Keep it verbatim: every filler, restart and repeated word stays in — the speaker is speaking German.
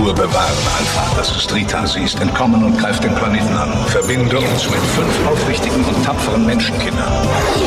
Ruhe bewahren, Alpha. Das ist Rita. Sie ist entkommen und greift den Planeten an. Verbinde uns mit fünf aufrichtigen und tapferen Menschenkindern.